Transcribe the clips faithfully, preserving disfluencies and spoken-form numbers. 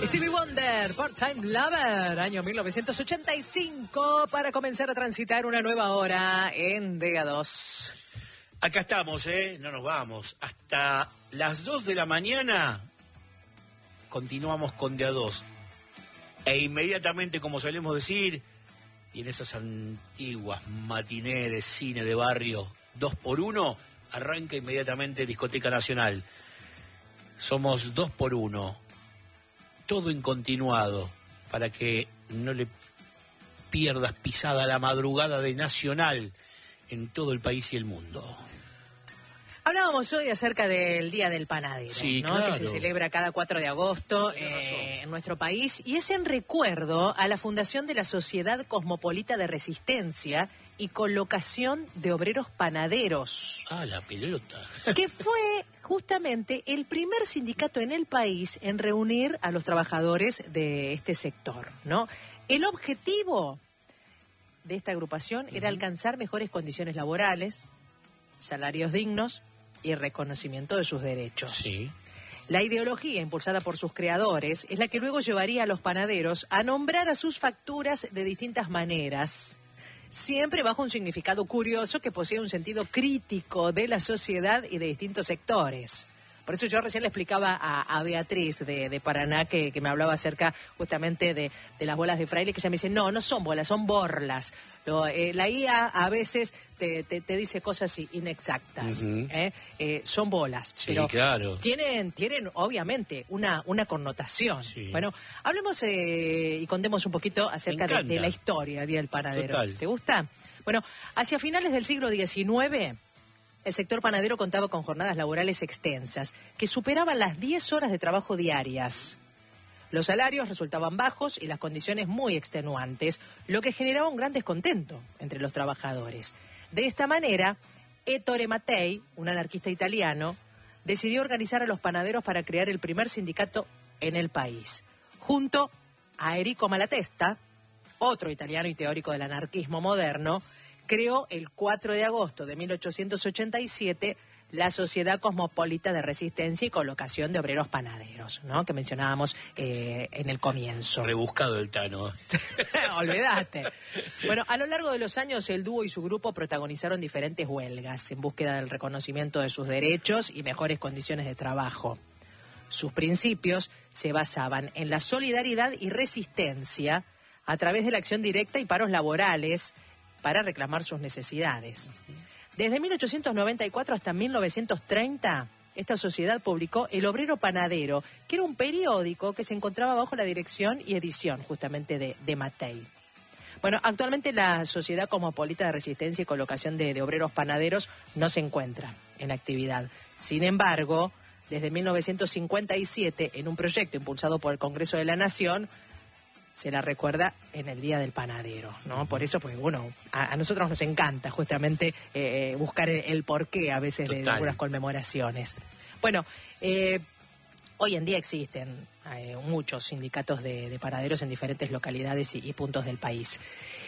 Stevie Wonder, Part-Time Lover, año mil novecientos ochenta y cinco, para comenzar a transitar una nueva hora en D A dos. Acá estamos, ¿eh? No nos vamos. Hasta las dos de la mañana continuamos con D A dos. E inmediatamente, como solemos decir, y en esas antiguas matinés de cine de barrio, dos por uno, arranca inmediatamente Discoteca Nacional. Somos dos por uno. Todo en continuado, para que no le pierdas pisada la madrugada de Nacional en todo el país y el mundo. Hablábamos hoy acerca del Día del Panadero, sí, ¿no? Claro. Que se celebra cada cuatro de agosto eh, en nuestro país, y es en recuerdo a la fundación de la Sociedad Cosmopolita de Resistencia y Colocación de Obreros Panaderos. Ah, la pelota. Que fue justamente el primer sindicato en el país en reunir a los trabajadores de este sector, ¿no? El objetivo de esta agrupación era alcanzar mejores condiciones laborales, salarios dignos y reconocimiento de sus derechos. Sí. La ideología impulsada por sus creadores es la que luego llevaría a los panaderos a nombrar a sus facturas de distintas maneras, siempre bajo un significado curioso que posee un sentido crítico de la sociedad y de distintos sectores. Por eso yo recién le explicaba a, a Beatriz de, de Paraná, que, que me hablaba acerca justamente de, de las bolas de fraile, que ella me dice, no, no son bolas, son borlas. Lo, eh, la I A a veces te, te, te dice cosas inexactas, uh-huh. ¿eh? Eh, son bolas, sí, pero claro. tienen, tienen obviamente una, una connotación. Sí. Bueno, hablemos eh, y contemos un poquito acerca de, de la historia del Día del Panadero. Total. ¿Te gusta? Bueno, hacia finales del siglo diecinueve... el sector panadero contaba con jornadas laborales extensas, que superaban las diez horas de trabajo diarias. Los salarios resultaban bajos y las condiciones muy extenuantes, lo que generaba un gran descontento entre los trabajadores. De esta manera, Ettore Mattei, un anarquista italiano, decidió organizar a los panaderos para crear el primer sindicato en el país. Junto a Enrico Malatesta, otro italiano y teórico del anarquismo moderno, creó el cuatro de agosto de mil ochocientos ochenta y siete la Sociedad Cosmopolita de Resistencia y Colocación de Obreros Panaderos, ¿no? Que mencionábamos eh, en el comienzo. Rebuscado el Tano. Olvídate. Bueno, a lo largo de los años el dúo y su grupo protagonizaron diferentes huelgas en búsqueda del reconocimiento de sus derechos y mejores condiciones de trabajo. Sus principios se basaban en la solidaridad y resistencia a través de la acción directa y paros laborales para reclamar sus necesidades. Desde mil ochocientos noventa y cuatro hasta mil novecientos treinta, esta sociedad publicó El Obrero Panadero, que era un periódico que se encontraba bajo la dirección y edición justamente de, de Mattei. Bueno, actualmente la Sociedad Cosmopolita de Resistencia y Colocación de, de Obreros Panaderos no se encuentra en actividad. Sin embargo, desde mil novecientos cincuenta y siete, en un proyecto impulsado por el Congreso de la Nación, se la recuerda en el Día del Panadero, ¿no? Por eso, pues, bueno, a, a nosotros nos encanta justamente eh, buscar el, el porqué a veces de, de algunas conmemoraciones. Bueno, eh, hoy en día existen eh, muchos sindicatos de, de panaderos en diferentes localidades y, y puntos del país.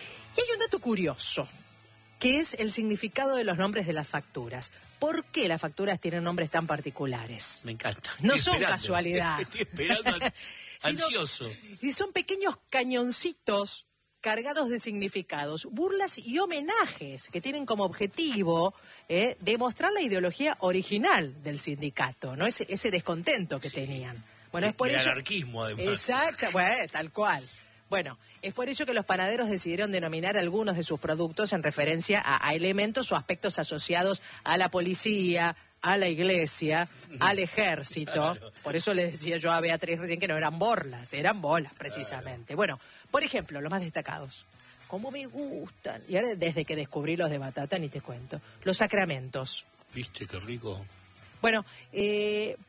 Y hay un dato curioso, que es el significado de los nombres de las facturas. ¿Por qué las facturas tienen nombres tan particulares? Me encanta. No Estoy son esperando. casualidad. Estoy esperando. Ansioso. Y son pequeños cañoncitos cargados de significados, burlas y homenajes que tienen como objetivo eh, demostrar la ideología original del sindicato, ¿no? Ese, ese descontento que sí. tenían. Bueno, es por el ello... anarquismo, además. Exacto, bueno, tal cual. Bueno, es por ello que los panaderos decidieron denominar algunos de sus productos en referencia a, a elementos o aspectos asociados a la policía, a la iglesia, al ejército. Claro. Por eso le decía yo a Beatriz recién que no eran borlas, eran bolas precisamente. Claro. Bueno, por ejemplo, los más destacados. ¿Cómo me gustan? Y ahora desde que descubrí los de batata ni te cuento. Los sacramentos. ¿Viste qué rico? Bueno, eh,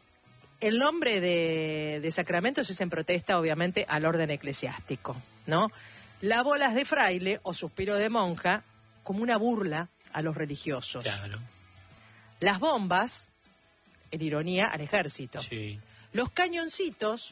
el nombre de, de sacramentos es en protesta, obviamente, al orden eclesiástico, ¿no? Las bolas de fraile o suspiro de monja como una burla a los religiosos. Claro. Las bombas, en ironía, al ejército. Sí. Los cañoncitos,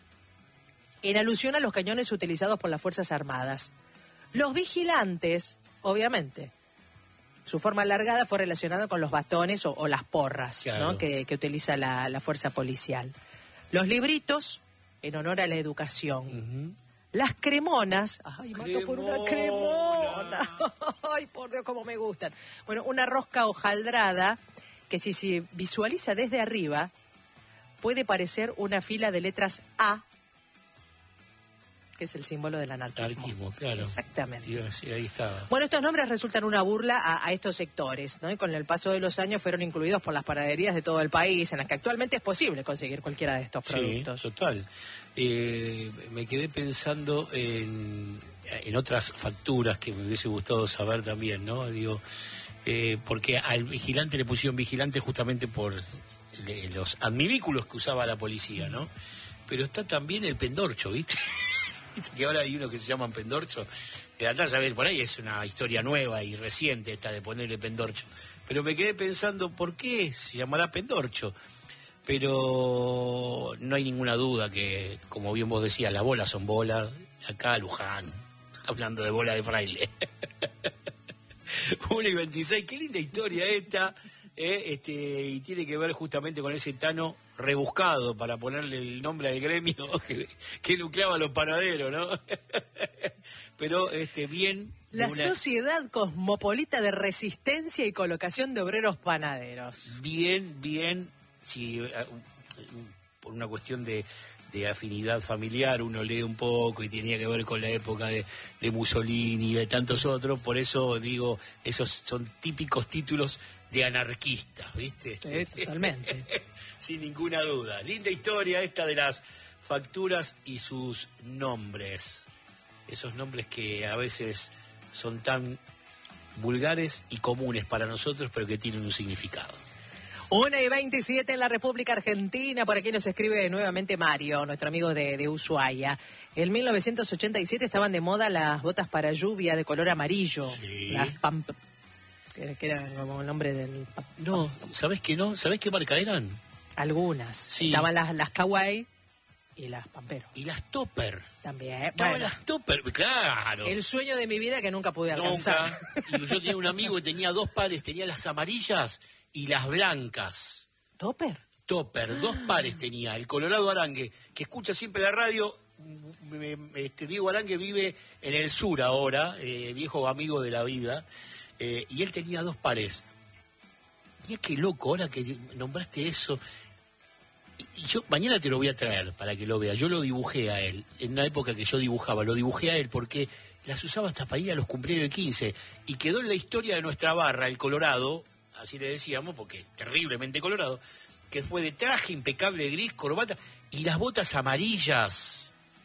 en alusión a los cañones utilizados por las Fuerzas Armadas. Los vigilantes, obviamente, su forma alargada fue relacionada con los bastones o, o las porras, claro. ¿no? que, que utiliza la, la fuerza policial. Los libritos, en honor a la educación. Uh-huh. Las cremonas, ay, mato por una cremona, ay, por Dios, cómo me gustan. Bueno, una rosca hojaldrada que si se visualiza desde arriba puede parecer una fila de letras A, que es el símbolo del anarquismo. Anarquismo, claro. Exactamente. Digo, sí, ahí estaba. Bueno, estos nombres resultan una burla a, a estos sectores, ¿no? Y con el paso de los años fueron incluidos por las panaderías de todo el país, en las que actualmente es posible conseguir cualquiera de estos productos. Sí, total. Eh, me quedé pensando en, en otras facturas que me hubiese gustado saber también, ¿no? Digo, eh, porque al vigilante le pusieron vigilante justamente por le, los adminículos que usaba la policía, ¿no? Pero está también el pendorcho, ¿viste? ¿Viste que ahora hay uno que se llaman pendorcho? Que andás a ver, por ahí es una historia nueva y reciente esta de ponerle pendorcho. Pero me quedé pensando, ¿por qué se llamará pendorcho? Pero no hay ninguna duda que, como bien vos decías, las bolas son bolas. Acá Luján, hablando de bola de fraile. uno y veintiséis, qué linda historia esta. Eh, este, y tiene que ver justamente con ese Tano rebuscado para ponerle el nombre al gremio que, que nucleaba a los panaderos, ¿no? Pero este bien... La una... Sociedad Cosmopolita de Resistencia y Colocación de Obreros Panaderos. Bien, bien, si uh, por una cuestión de, de afinidad familiar uno lee un poco y tenía que ver con la época de, de Mussolini y de tantos otros, por eso digo, esos son típicos títulos de anarquistas, ¿viste? Sí, totalmente. Sin ninguna duda. Linda historia esta de las facturas y sus nombres. Esos nombres que a veces son tan vulgares y comunes para nosotros, pero que tienen un significado. Una y veintisiete en la República Argentina. Por aquí nos escribe nuevamente Mario, nuestro amigo de, de Ushuaia. En mil novecientos ochenta y siete estaban de moda las botas para lluvia de color amarillo. Sí. Las pamp... que, que era como el nombre del... No, ¿sabés qué no? ¿Sabés qué marca eran? Algunas. Sí. Estaban las, las Kawaii y las Pampero. Y las Topper. También. Estaban Bueno, las Topper, claro. el sueño de mi vida que nunca pude alcanzar. Nunca. Y yo tenía un amigo que tenía dos pares, tenía las amarillas y las blancas. ¿Topper? Topper, dos pares tenía. El Colorado Arangue, que escucha siempre la radio. Este, Diego Arangue vive en el sur ahora, eh, viejo amigo de la vida, eh, y él tenía dos pares. Y es que loco, ahora que nombraste eso, y yo mañana te lo voy a traer para que lo veas. Yo lo dibujé a él, en una época que yo dibujaba, lo dibujé a él porque las usaba hasta para ir a los cumpleaños de quince, y quedó en la historia de nuestra barra, el Colorado, así le decíamos, porque es terriblemente colorado, que fue de traje impecable gris, corbata, y las botas amarillas.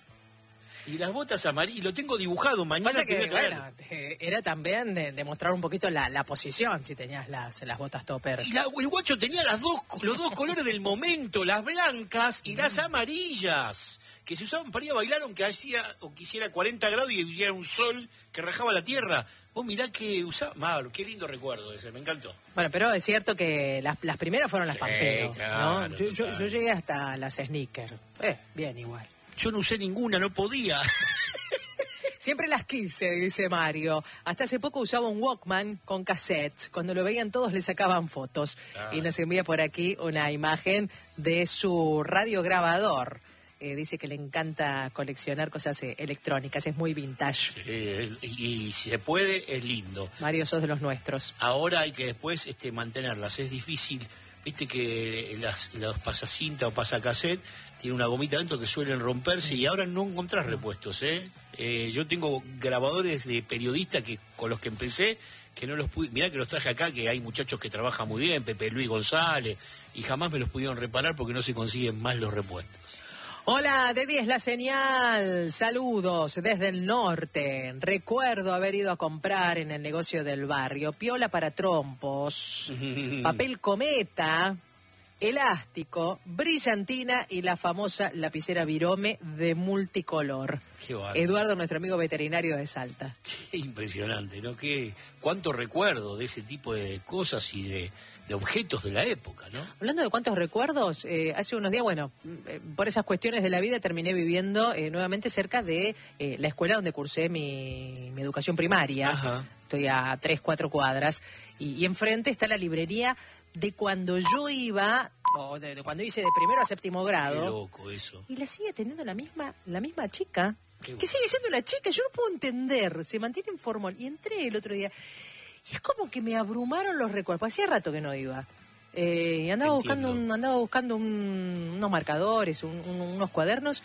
Y las botas amarillas, lo tengo dibujado, mañana Pasa te voy que, a traer. bueno, eh, era también de, de mostrar un poquito la, la posición, si tenías las, las botas Topper. Y la, el guacho tenía las dos, los dos colores del momento, las blancas y las amarillas, que se usaban para ir a bailar aunque hacía o quisiera cuarenta grados y hubiera un sol que rajaba la tierra. Vos mirá que usaba, Mauro, qué lindo recuerdo ese, me encantó. Bueno, pero es cierto que las, las primeras fueron las Sí, Pampero, claro, ¿no? Yo, yo, total. yo llegué hasta las sneakers. Eh, bien igual. Yo no usé ninguna, no podía. Siempre las quise, dice Mario. Hasta hace poco usaba un Walkman con cassette. Cuando lo veían todos le sacaban fotos. Ah. Y nos envía por aquí una imagen de su radiograbador. Eh, dice que le encanta coleccionar cosas eh, electrónicas, es muy vintage. Eh, y, y si se puede, es lindo. Mario, sos de los nuestros. Ahora hay que después este, mantenerlas, es difícil. Viste que las, los pasacinta o pasacassette tienen una gomita dentro que suelen romperse y ahora no encontrás repuestos, ¿eh? Eh, yo tengo grabadores de periodistas que con los que empecé, que no los pude... Mirá que los traje acá, que hay muchachos que trabajan muy bien, Pepe Luis González, y jamás me los pudieron reparar porque no se consiguen más los repuestos. Hola, de diez la señal. Saludos desde el norte. Recuerdo haber ido a comprar en el negocio del barrio piola para trompos, papel cometa, elástico, brillantina y la famosa lapicera Virome de multicolor. Qué bárbaro. Eduardo, nuestro amigo veterinario de Salta. Qué impresionante, ¿no? Qué, cuánto recuerdo de ese tipo de cosas y de, de objetos de la época, ¿no? Hablando de cuántos recuerdos, eh, hace unos días, bueno, eh, por esas cuestiones de la vida terminé viviendo eh, nuevamente cerca de eh, la escuela donde cursé mi, mi educación primaria. Ajá. Estoy a tres, cuatro cuadras. Y, y enfrente está la librería de cuando yo iba o de, de cuando hice de primero a séptimo grado. Qué loco eso. Y la sigue teniendo la misma, la misma chica. Qué Que bueno. sigue siendo la chica, yo no puedo entender, se mantiene informal. Y entré el otro día, y es como que me abrumaron los recuerdos, pues hacía rato que no iba. Eh, y andaba Te buscando, entiendo. un, andaba buscando un- unos marcadores, un- un- unos cuadernos,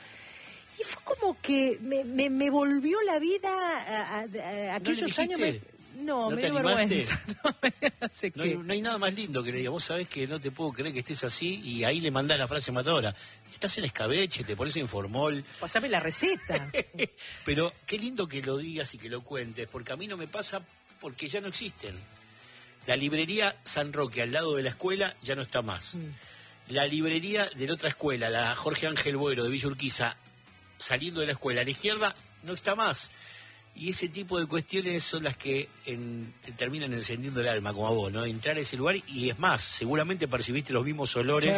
y fue como que me, me, me volvió la vida a, a- a aquellos le años. Me, dijiste? no, ¿No me te dio animaste? vergüenza. No, me- no sé No qué. hay, no hay nada más lindo que le diga, vos sabés que no te puedo creer que estés así, y ahí le mandás la frase matadora. Estás en escabeche, te pones en formol. Pasame la receta. Pero qué lindo que lo digas y que lo cuentes, porque a mí no me pasa porque ya no existen. La librería San Roque al lado de la escuela ya no está más. Mm. La librería de la otra escuela, la Jorge Ángel Buero de Villa Urquiza, saliendo de la escuela a la izquierda, no está más. Y ese tipo de cuestiones son las que en- te terminan encendiendo el alma, como a vos, ¿no? Entrar a ese lugar y es más, seguramente percibiste los mismos olores.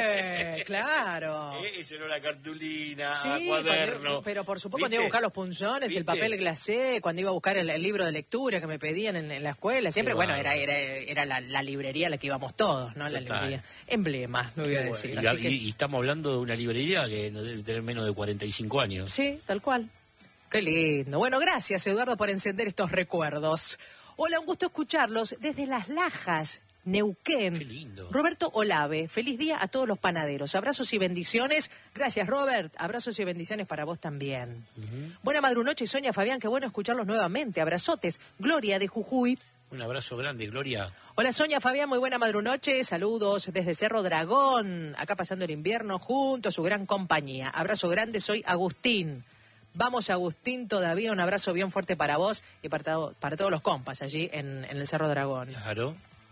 Sí, claro. Eh, Ese olor a cartulina, Sí, a cuaderno. cuando- pero por supuesto cuando ¿Viste? iba a buscar los punzones, ¿Viste? el papel glacé, cuando iba a buscar el, el libro de lectura que me pedían en, en la escuela, siempre, Qué bueno, era, bárbaro. era, era la, la librería a la que íbamos todos, ¿no? La Total. librería. Emblema, me voy a Qué decir. bueno. así Y, que- y- y estamos hablando de una librería que no debe tener menos de cuarenta y cinco años. Sí, tal cual. Qué lindo. Bueno, gracias, Eduardo, por encender estos recuerdos. Hola, un gusto escucharlos desde Las Lajas, Neuquén. Qué lindo. Roberto Olave, feliz día a todos los panaderos. Abrazos y bendiciones. Gracias, Robert. Abrazos y bendiciones para vos también. Ujú. Buena madrunoche, Sonia, Fabián, qué bueno escucharlos nuevamente. Abrazotes. Gloria de Jujuy. Un abrazo grande, Gloria. Hola, Sonia, Fabián, muy buena madrunoche. Saludos desde Cerro Dragón. Acá pasando el invierno junto a su gran compañía. Abrazo grande, soy Agustín. Vamos, Agustín, todavía un abrazo bien fuerte para vos y para, to- para todos los compas allí en, en el Cerro Dragón. Claro.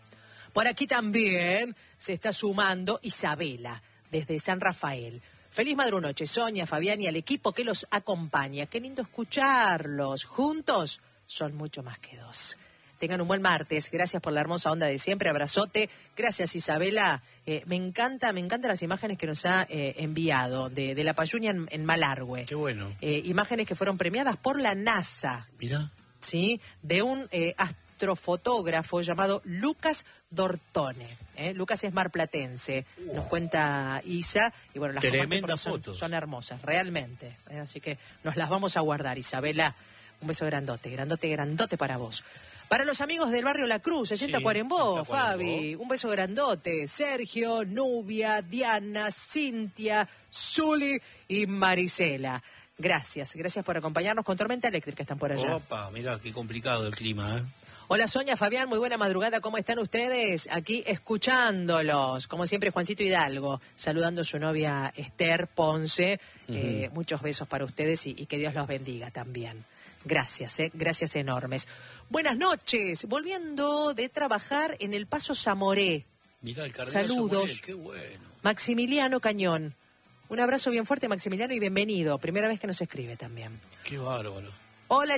Por aquí también se está sumando Isabela, desde San Rafael. Feliz madrunoche, Sonia, Fabián y al equipo que los acompaña. Qué lindo escucharlos. Juntos son mucho más que dos. Tengan un buen martes. Gracias por la hermosa onda de siempre. Abrazote. Gracias, Isabela. Eh, me encanta, me encantan las imágenes que nos ha eh, enviado de, de la Payuña en, en Malargüe. Qué bueno. Eh, imágenes que fueron premiadas por la NASA, Mira. ¿sí? De un eh, astrofotógrafo llamado Lucas Dortone. ¿eh? Lucas es marplatense, nos cuenta Isa. Y bueno, las Tremenda comparto porque fotos. son, son hermosas, realmente. ¿eh? Así que nos las vamos a guardar, Isabela. Un beso grandote, grandote, grandote para vos. Para los amigos del barrio La Cruz, sesenta Sí, Cuarembó, sesenta Fabi, Cuarembó. un beso grandote. Sergio, Nubia, Diana, Cintia, Zuli y Marisela. Gracias, gracias por acompañarnos con tormenta eléctrica, están por allá. Opa, mira qué complicado el clima, ¿eh? Hola Sonia, Fabián, muy buena madrugada, ¿cómo están ustedes? Aquí escuchándolos, como siempre Juancito Hidalgo, saludando a su novia Esther Ponce, eh, muchos besos para ustedes y, y que Dios los bendiga también. Gracias, eh, gracias enormes. Buenas noches, volviendo de trabajar en el Paso Zamoré, Mirá el cardenal Saludos. Samuel, qué bueno. Maximiliano Cañón. Un abrazo bien fuerte Maximiliano y bienvenido, primera vez que nos escribe también. Qué bárbaro. Hola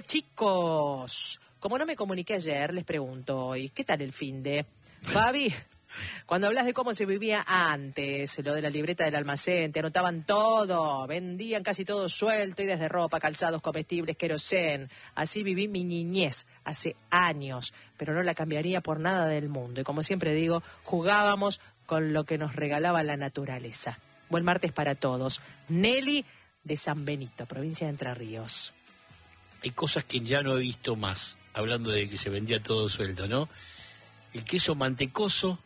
chicos, como no me comuniqué ayer, les pregunto hoy, ¿qué tal el fin de? Fabi, cuando hablas de cómo se vivía antes, lo de la libreta del almacén, te anotaban todo, vendían casi todo suelto y desde ropa, calzados, comestibles, querosén. Así viví mi niñez hace años, pero no la cambiaría por nada del mundo. Y como siempre digo, jugábamos con lo que nos regalaba la naturaleza. Buen martes para todos. Nelly de San Benito, provincia de Entre Ríos. Hay cosas que ya no he visto más, hablando de que se vendía todo suelto, ¿no? El queso mantecoso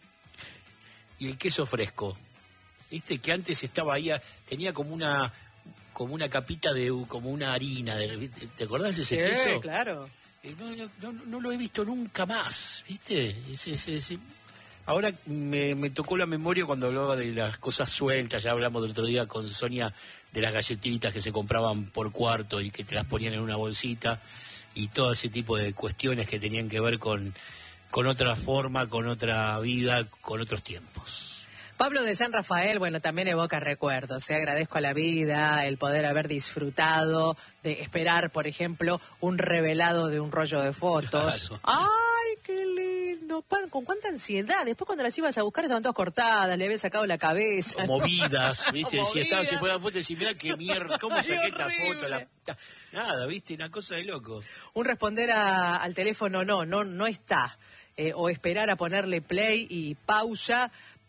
y el queso fresco. Viste que antes estaba ahí, a- tenía como una como una capita de como una harina, de- ¿te acordás de ese queso? claro. Eh, no, no, no, no lo he visto nunca más, ¿viste? Ese, ese, ese- Ahora me, me tocó la memoria cuando hablaba de las cosas sueltas, ya hablamos del otro día con Sonia de las galletitas que se compraban por cuarto y que te las ponían en una bolsita y todo ese tipo de cuestiones que tenían que ver con, con otra forma, con otra vida, con otros tiempos. Pablo de San Rafael, bueno, también evoca recuerdos. ¿eh? Agradezco a la vida el poder haber disfrutado de esperar, por ejemplo, un revelado de un rollo de fotos. Claro. ¡Ay, qué lindo! Pa- Con cuánta ansiedad. Después cuando las ibas a buscar estaban todas cortadas, le había sacado la cabeza. ¿no? Movidas, ¿viste? Si Movidas. estaba, se ponía la foto y decía, mirá qué mierda, ¿cómo Ay, saqué esta horrible. foto? La... Nada, ¿viste? Una cosa de loco. Un responder a- al teléfono, no, no, no está. Eh, o esperar a ponerle play y pausa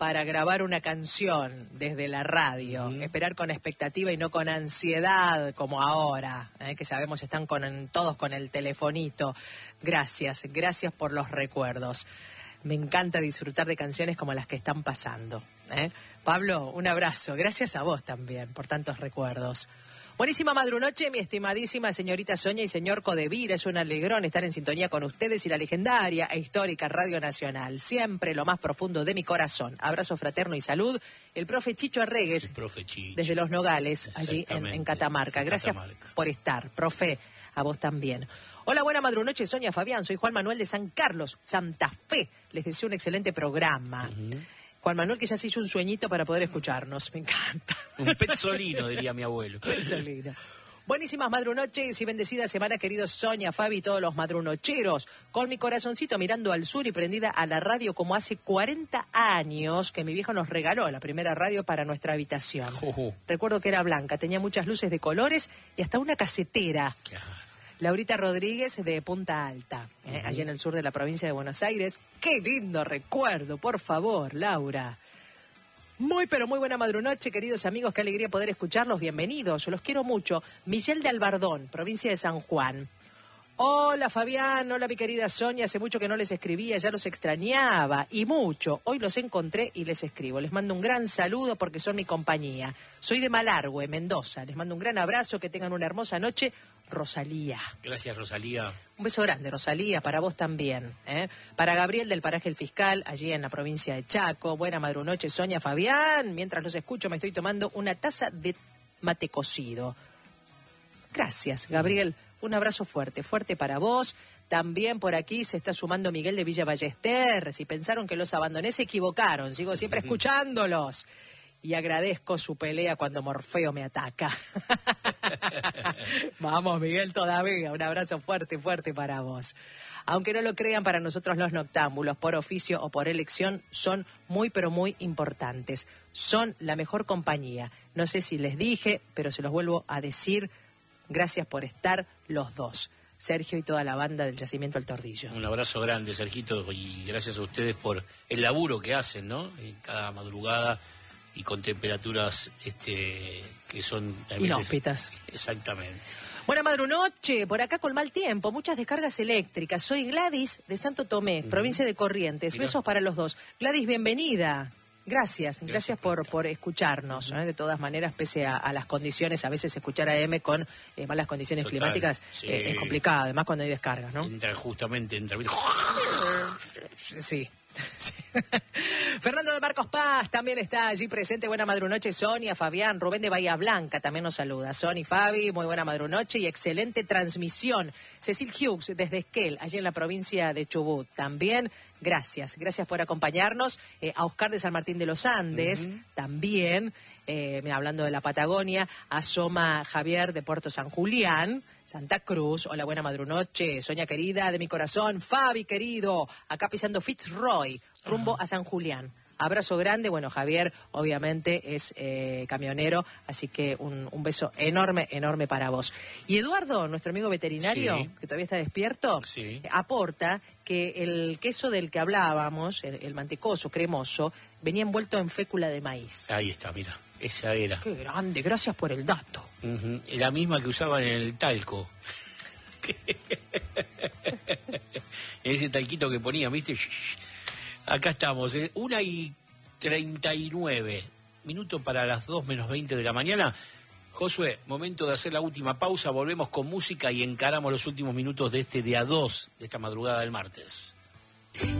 para grabar una canción desde la radio, mm. esperar con expectativa y no con ansiedad como ahora, ¿eh? que sabemos están con, todos con el telefonito. Gracias, gracias por los recuerdos. Me encanta disfrutar de canciones como las que están pasando. ¿eh? Pablo, un abrazo. Gracias a vos también por tantos recuerdos. Buenísima madrunoche, mi estimadísima señorita Sonia y señor Codevira. Es un alegrón estar en sintonía con ustedes y la legendaria e histórica Radio Nacional. Siempre lo más profundo de mi corazón. Abrazo fraterno y salud. El profe Chicho Arregues, profe Chicho. desde Los Nogales, allí en, en Catamarca. En Gracias Catamarca. por estar, profe. A vos también. Hola, buena madrunoche, Sonia, Fabián. Soy Juan Manuel de San Carlos, Santa Fe. Les deseo un excelente programa. Uh-huh. Juan Manuel, que ya se hizo un sueñito para poder escucharnos. Me encanta. Un petzolino, diría mi abuelo. Petzolino. Buenísimas madrunoches y bendecida semana, queridos Sonia, Fabi y todos los madrunocheros. Con mi corazoncito mirando al sur y prendida a la radio como hace cuarenta años que mi viejo nos regaló la primera radio para nuestra habitación. Uh-huh. Recuerdo que era blanca, tenía muchas luces de colores y hasta una casetera. Claro. Laurita Rodríguez de Punta Alta, eh, uh-huh. allí en el sur de la provincia de Buenos Aires. ¡Qué lindo recuerdo! Por favor, Laura. Muy, pero muy buena madrunoche, queridos amigos. Qué alegría poder escucharlos. Bienvenidos. Yo los quiero mucho. Miguel de Albardón, provincia de San Juan. Hola, Fabián. Hola, mi querida Sonia. Hace mucho que no les escribía, ya los extrañaba. Y mucho. Hoy los encontré y les escribo. Les mando un gran saludo porque son mi compañía. Soy de Malargüe, Mendoza. Les mando un gran abrazo. Que tengan una hermosa noche. Rosalía. Gracias, Rosalía. Un beso grande, Rosalía, para vos también. ¿eh? Para Gabriel del Paraje El Fiscal, allí en la provincia de Chaco. Buena madrunoche, Sonia, Fabián. Mientras los escucho me estoy tomando una taza de mate cocido. Gracias, Gabriel. Un abrazo fuerte, fuerte para vos. También por aquí se está sumando Miguel de Villa Ballester. Si pensaron que los abandoné, se equivocaron. Sigo siempre escuchándolos. Y agradezco su pelea cuando Morfeo me ataca. Vamos, Miguel, todavía. Un abrazo fuerte, fuerte para vos. Aunque no lo crean, para nosotros los noctámbulos, por oficio o por elección, son muy, pero muy importantes. Son la mejor compañía. No sé si les dije, pero se los vuelvo a decir. Gracias por estar los dos. Sergio y toda la banda del Yacimiento El Tordillo. Un abrazo grande, Sergito, y gracias a ustedes por el laburo que hacen, ¿no? En cada madrugada. Y con temperaturas este, que son... inhóspitas. Exactamente. Buena madrunoche, por acá con mal tiempo, muchas descargas eléctricas. Soy Gladys de Santo Tomé, uh-huh. provincia de Corrientes. Mirá. Besos para los dos. Gladys, bienvenida. Gracias, gracias, gracias por, por escucharnos. Uh-huh. ¿eh? De todas maneras, pese a, a las condiciones, a veces escuchar a M con eh, malas condiciones Total, climáticas sí. eh, es complicado, además cuando hay descargas, ¿no? Entra justamente, entra... Sí. Sí. Fernando de Marcos Paz también está allí presente. Buena madrunoche, Sonia, Fabián. Rubén de Bahía Blanca también nos saluda. Sony, Fabi, muy buena madrunoche y excelente transmisión. Cecil Hughes desde Esquel, allí en la provincia de Chubut. También, gracias. Gracias por acompañarnos. Eh, a Oscar de San Martín de los Andes, uh-huh. también. Eh, hablando de la Patagonia, asoma Javier de Puerto San Julián, Santa Cruz. Hola, buena madrunoche, Sonia querida de mi corazón, Fabi querido, acá pisando Fitzroy, rumbo uh-huh. a San Julián. Abrazo grande. Bueno, Javier obviamente es eh, camionero, así que un, un beso enorme, enorme para vos. Y Eduardo, nuestro amigo veterinario, sí. que todavía está despierto, sí. eh, aporta que el queso del que hablábamos, el, el mantecoso, cremoso, venía envuelto en fécula de maíz. Ahí está, mira. Esa era. Qué grande, gracias por el dato. Uh-huh. La misma que usaban en el talco. Ese talquito que ponía, ¿viste? Acá estamos, ¿eh? Una y treinta y nueve. Minuto para las dos menos veinte de la mañana. Josué, momento de hacer la última pausa. Volvemos con música y encaramos los últimos minutos de este día dos, de esta madrugada del martes.